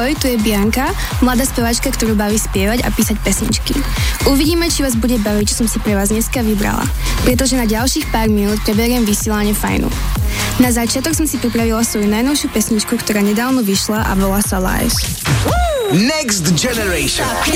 Ahoj, tu je Bianka, mladá speváčka, ktorú baví spievať a písať pesničky. Uvidíme, či vás bude baviť, čo som si pre vás dneska vybrala, pretože na ďalších pár minút preberiem vysielanie Fajnu. Na začiatok som si pripravila svoju najnovšiu pesničku, ktorá nedávno vyšla a volá sa Lies. Next Generation.